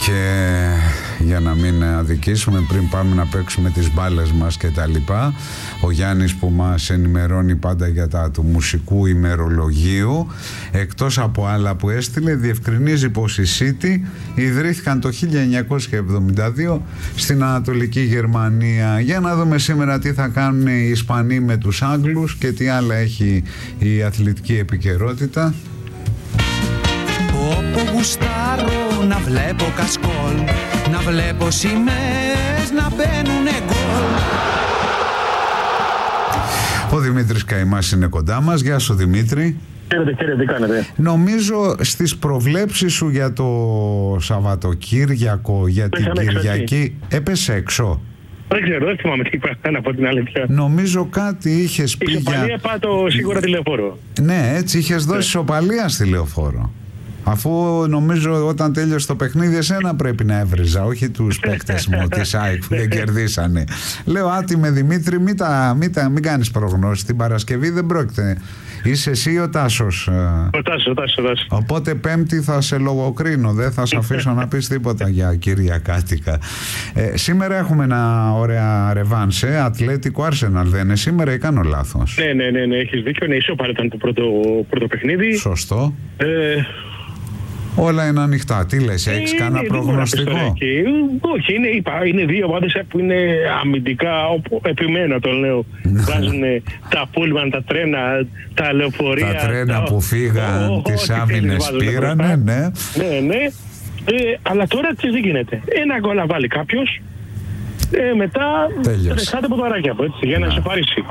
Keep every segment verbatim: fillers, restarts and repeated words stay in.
Και για να μην αδικήσουμε, πριν πάμε να παίξουμε τις μπάλες μας και τα λοιπά, ο Γιάννης που μας ενημερώνει πάντα για τα του μουσικού ημερολογίου, εκτός από άλλα που έστειλε, διευκρινίζει πως οι City ιδρύθηκαν το χίλια εννιακόσια εβδομήντα δύο στην Ανατολική Γερμανία. Για να δούμε σήμερα τι θα κάνουν οι Ισπανοί με τους Άγγλους και τι άλλα έχει η αθλητική επικαιρότητα. Όπου γουστάρω να βλέπω κασκόλ, να βλέπω σημαίες να μπαίνουνε γκολ. Ο Δημήτρης Καημάς είναι κοντά μας. Γεια σου Δημήτρη. Χαίρετε, χαίρετε, τι κάνετε? Νομίζω στις προβλέψεις σου για το Σαββατοκύριακο, για την Κυριακή, έπεσε έξω. Δεν ξέρω, δεν θυμάμαι τι είπα, να πω την αλήθεια. Νομίζω κάτι είχες πει για... Ισοπαλία πάτω σίγουρα τη Λεωφόρο. Ναι, έτσι είχες δώσει ισοπαλία στη Λεωφόρο. Αφού νομίζω όταν τέλειωσε το παιχνίδι εσένα πρέπει να έβριζα, όχι τους παίκτες μου της ΑΕΚ που δεν κερδίσανε. Λέω άτιμε Δημήτρη, μην, τα, μην, τα, μην κάνεις προγνώσεις, την Παρασκευή δεν πρόκειται. Είσαι εσύ ο Τάσος. Ο Τάσος, ο Τάσος, ο Τάσος. Οπότε Πέμπτη θα σε λογοκρίνω, δεν θα σε αφήσω να πεις τίποτα για Κυριακάτικα. Ε, σήμερα έχουμε ένα ωραία ρεβάνσε, Ατλέτικο Άρσεναλ δεν είναι σήμερα ή κάνω λάθος? Ναι, ναι, ναι, ναι, έχεις δίκιο, ναι, ισόπαλο ήταν το πρώτο, πρώτο παιχνίδι. Σωστό. Ε, Όλα είναι ανοιχτά. Τι λες, έχεις κανένα προγνωστικό? Όχι, είναι, είπα, είναι δύο ομάδες που είναι αμυντικά, όπου επιμένω το λέω. Βάζουν τα πούλμαν, τα τρένα, τα λεωφορεία. Τα τρένα τα... που φύγαν, oh, τις oh, άμυνες πήρανε, ναι. Ναι, ναι. Ε, αλλά τώρα τι δεν γίνεται. Ένα γκολ να βάλει κάποιος, ε, μετά τρεξάτε από το αράκι από έτσι, για να, να σε πάρει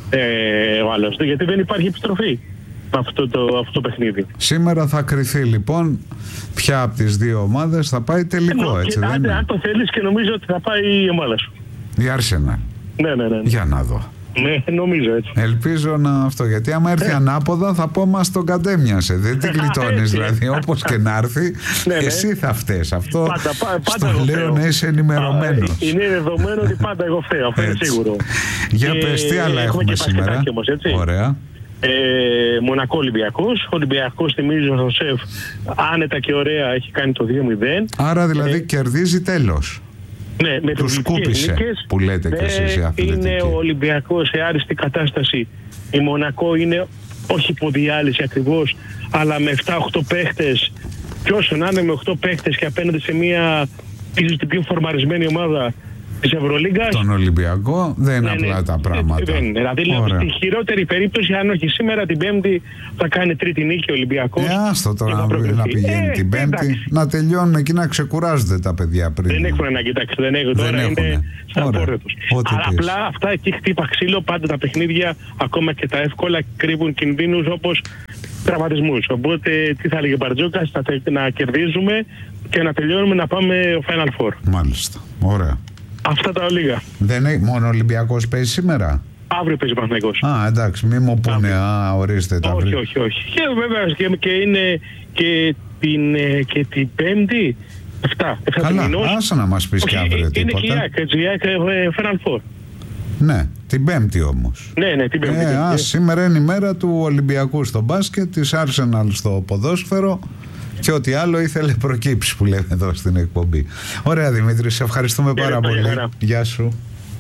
ε, ο άλλος. Γιατί δεν υπάρχει επιστροφή. Αυτό το, αυτό το παιχνίδι. Σήμερα θα κριθεί λοιπόν ποια από τις δύο ομάδες θα πάει τελικό, ε, έτσι δεν είναι? Αν το θέλεις και νομίζω ότι θα πάει η ομάδα σου. Η Arsenal. Ναι, ναι, ναι. Για να δω. Ναι, νομίζω έτσι. Ελπίζω να αυτό, γιατί άμα έρθει ε. ανάποδα θα πω μας τον κατέμοιασε. Δεν την γλιτώνεις δηλαδή, όπως και να έρθει, ναι, ναι. εσύ θα φταίς. Αυτό πάντα, πάντα, πάντα στο λέω να είσαι ενημερωμένος. Είναι δεδομένο ότι πάντα εγώ φταίω, αυτό είναι σίγουρο. Για και πες, τι άλλα έχουμε σήμερα? Όμως, έτσι. Ωραία. Ε, Μονακό Ολυμπιακός. Ο Ολυμπιακός, θυμίζω ο Σεφ, άνετα και ωραία έχει κάνει το δύο μηδέν. Άρα δηλαδή ε, κερδίζει τέλος. Ναι, με τους σκούπισε νίκες, που λέτε κι εσείς οι αθλητικοί. Είναι ο Ολυμπιακός σε άριστη κατάσταση. Η Μονακό είναι όχι υποδιάλυση ακριβώς, αλλά με επτά οκτώ παίχτες. Και όσο να είναι με οκτώ παίχτες και απέναντι σε μια ίσως την πιο φορμαρισμένη ομάδα της Ευρωλίγκας. Τον Ολυμπιακό δεν είναι ναι, απλά ναι, τα πράγματα. Δεν είναι. Δηλαδή λέω στη χειρότερη περίπτωση, αν όχι σήμερα την Πέμπτη, θα κάνει τρίτη νίκη ο Ολυμπιακός. Ε, άστο τώρα να, να πηγαίνει ε, την Πέμπτη, εντάξει. Να τελειώνουν εκεί να ξεκουράζονται τα παιδιά πριν. Δεν έχουν να κοιτάξει, δεν έχουν. Δεν τώρα έχουνε. Είναι στα πόρτα τους. Αλλά απλά αυτά εκεί χτύπα ξύλο, πάντα τα παιχνίδια, ακόμα και τα εύκολα, κρύβουν κινδύνους όπως τραυματισμούς. Οπότε τι θα έλεγε ο Μπαρτζόκας, να κερδίζουμε και να τελειώνουμε να πάμε Final Four. Μάλιστα. Ωραία. Αυτά τα λίγα. Δεν είναι μόνο ο Ολυμπιακός παίζει σήμερα? Αύριο παίζει ο Παναθηναϊκός. Α, εντάξει, μη μου πούνε, α, ορίστε τα όχι, όχι, όχι. Και βέβαια και, και είναι και την, και την Πέμπτη. Αυτά. Καλά, άσε να μας πεις και αύριο τίποτα. Είναι και η ΑΕΚ, έτσι, η ΑΕΚ Final Four. Ναι, την Πέμπτη όμως. Ναι, ναι, την Πέμπτη. Ε, α, σήμερα είναι η μέρα του Ολυμπιακού στο μπάσκετ, της Arsenal στο ποδόσφαιρο. Και ό,τι άλλο ήθελε προκύψει που λέμε εδώ στην εκπομπή. Ωραία Δημήτρη, σε ευχαριστούμε πάρα yeah, πολύ. Yeah. Γεια σου.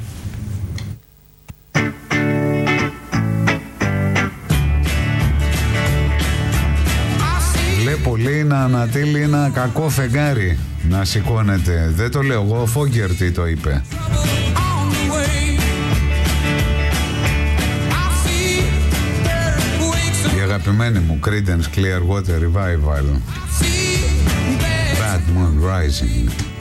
Λέει πολύ να ανατείλει ένα κακό φεγγάρι να σηκώνεται. Δεν το λέω εγώ, ο Φόγκερτη το είπε. Η αγαπημένη μου Creedence Clearwater Revival, Bad Moon Rising.